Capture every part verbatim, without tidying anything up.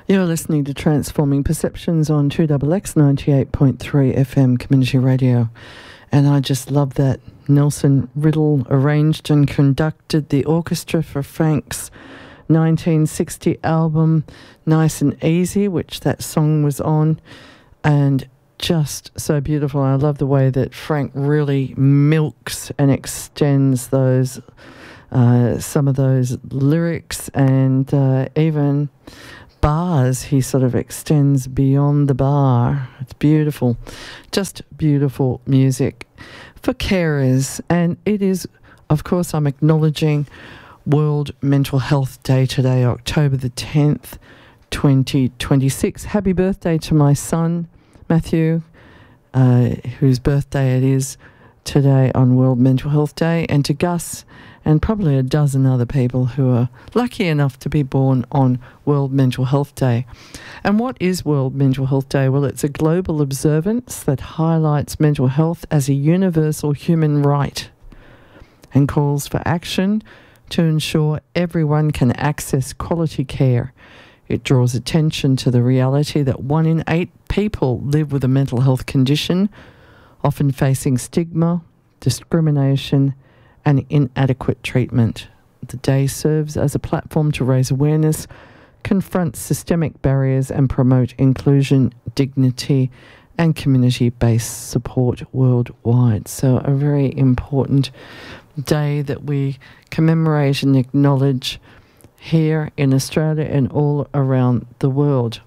You're listening to Transforming Perceptions on two X X ninety-eight point three F M Community Radio. And I just love that Nelson Riddle arranged and conducted the orchestra for Frank's nineteen sixty album Nice and Easy, which that song was on. And just so beautiful. I love the way that Frank really milks and extends those uh, some of those lyrics and uh, even bars. He sort of extends beyond the bar. It's beautiful. Just beautiful music for carers. And it is, of course, I'm acknowledging World Mental Health Day today, October the tenth, twenty twenty-six. Happy birthday to my son, Matthew, uh, whose birthday it is today on World Mental Health Day, and to Gus and probably a dozen other people who are lucky enough to be born on World Mental Health Day. And what is World Mental Health Day? Well, it's a global observance that highlights mental health as a universal human right and calls for action to ensure everyone can access quality care. It draws attention to the reality that one in eight people live with a mental health condition, often facing stigma, discrimination, and inadequate treatment. The day serves as a platform to raise awareness, confront systemic barriers, and promote inclusion, dignity, and community-based support worldwide. So a very important day that we commemorate and acknowledge here in Australia and all around the world.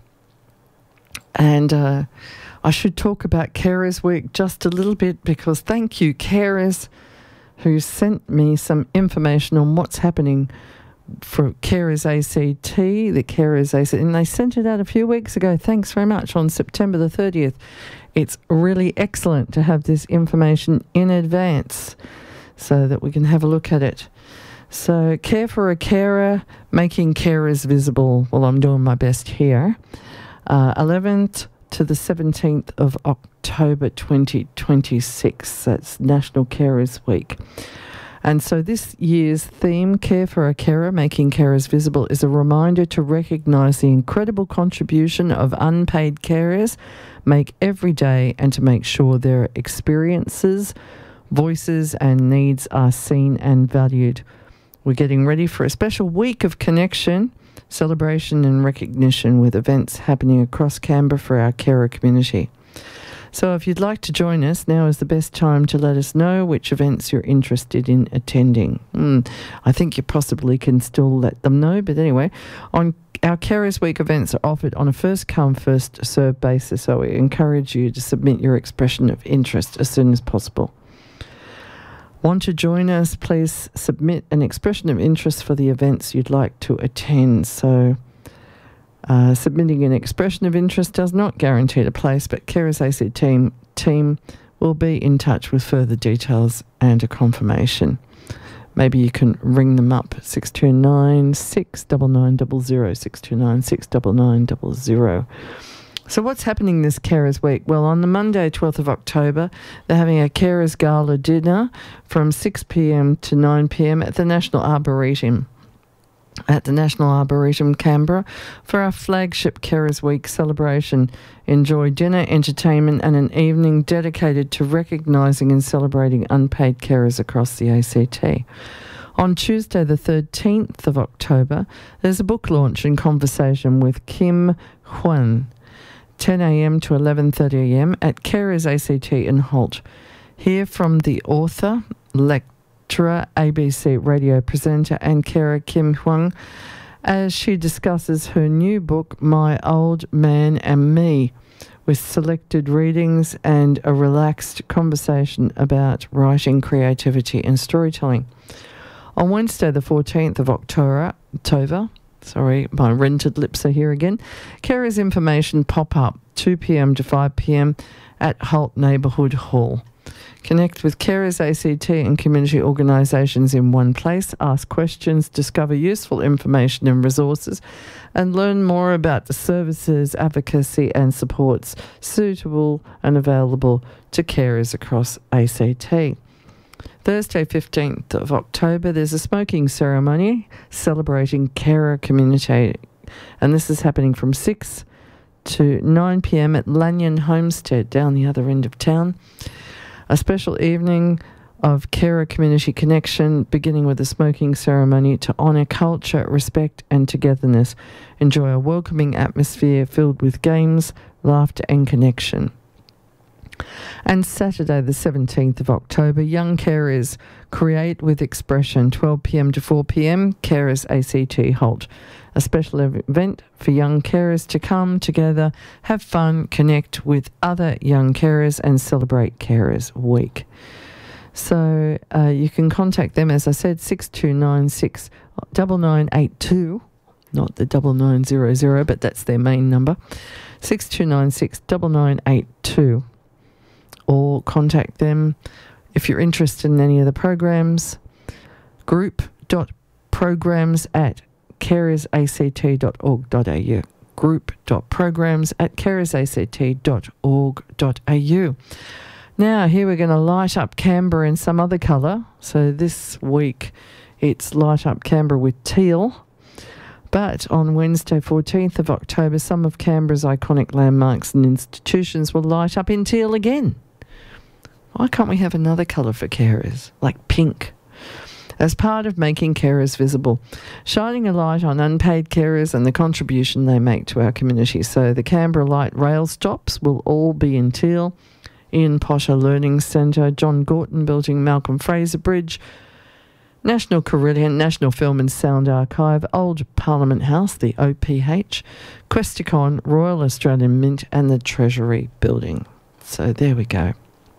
And uh, I should talk about Carers Week just a little bit, because thank you, carers, who sent me some information on what's happening for Carers A C T, the Carers A C T, and they sent it out a few weeks ago. Thanks very much, on September the thirtieth. It's really excellent to have this information in advance so that we can have a look at it. So, Care for a Carer, making carers visible. Well, I'm doing my best here. Uh, eleventh to the seventeenth of October twenty twenty-six. That's National Carers Week. And so this year's theme, Care for a Carer, making carers visible, is a reminder to recognise the incredible contribution of unpaid carers make every day, and to make sure their experiences, voices and needs are seen and valued. We're getting ready for a special week of connection, celebration and recognition, with events happening across Canberra for our carer community. So if you'd like to join us, now is the best time to let us know which events you're interested in attending. Mm, I think you possibly can still let them know, but anyway, on our Carers Week events are offered on a first-come, first-served basis, so we encourage you to submit your expression of interest as soon as possible. Want to join us? Please submit an expression of interest for the events you'd like to attend. So uh, submitting an expression of interest does not guarantee a place, but Carers A C T team, team will be in touch with further details and a confirmation. Maybe you can ring them up, six two nine, six nine nine zero zero, six two nine, six nine nine zero zero. So what's happening this Carers Week? Well, on the Monday, twelfth of October, they're having a Carers Gala dinner from six p.m. to nine p.m. at the National Arboretum, at the National Arboretum, Canberra, for our flagship Carers Week celebration. Enjoy dinner, entertainment and an evening dedicated to recognising and celebrating unpaid carers across the A C T. On Tuesday, the thirteenth of October, there's a book launch and conversation with Kim Huan, ten a.m. to eleven thirty a.m. at Carers A C T in Holt. Hear from the author, lecturer, A B C radio presenter and carer Kim Huang as she discusses her new book, My Old Man and Me, with selected readings and a relaxed conversation about writing, creativity and storytelling. On Wednesday, the fourteenth of October, October Sorry, my rented lips are here again. Carers information pop-up, two p.m. to five p.m. at Holt Neighbourhood Hall. Connect with Carers A C T and community organisations in one place, ask questions, discover useful information and resources, and learn more about the services, advocacy and supports suitable and available to carers across A C T. Thursday, fifteenth of October, there's a smoking ceremony celebrating carer community And this is happening from six to nine p.m. at Lanyon Homestead down the other end of town. A special evening of carer community connection, beginning with a smoking ceremony to honour culture, respect and togetherness. Enjoy a welcoming atmosphere filled with games, laughter and connection. And Saturday the seventeenth of October, Young Carers Create with Expression, twelve p.m. to four p.m, Carers A C T Holt. A special event for young carers to come together, have fun, connect with other young carers and celebrate Carers Week. So uh, you can contact them, as I said, six two nine six, nine nine eight two, not the double nine zero zero, but that's their main number, six two nine six, nine nine eight two. Or contact them if you're interested in any of the programs, group.programs at caresact dot org dot a u, group.programs at caresact dot org dot a u. Now, here we're going to light up Canberra in some other colour. So this week it's light up Canberra with teal. But on Wednesday, fourteenth of October, some of Canberra's iconic landmarks and institutions will light up in teal again. Why can't we have another colour for carers, like pink? As part of making carers visible, shining a light on unpaid carers and the contribution they make to our community. So the Canberra Light rail stops will all be in teal. Ian Potter Learning Centre, John Gorton Building, Malcolm Fraser Bridge, National Carillon, National Film and Sound Archive, Old Parliament House, the O P H, Questacon, Royal Australian Mint and the Treasury Building. So there we go.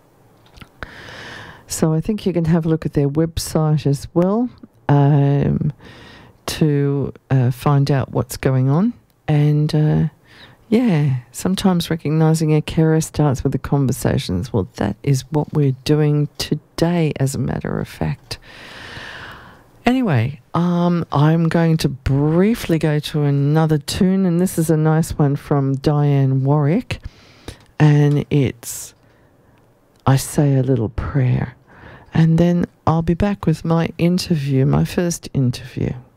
So I think you can have a look at their website as well um, to uh, find out what's going on. And uh, yeah, sometimes recognising a carer starts with the conversations. Well, that is what we're doing today, as a matter of fact. Anyway, um, I'm going to briefly go to another tune, and this is a nice one from Diane Warwick, and it's I Say a Little Prayer. And then I'll be back with my interview, my first interview.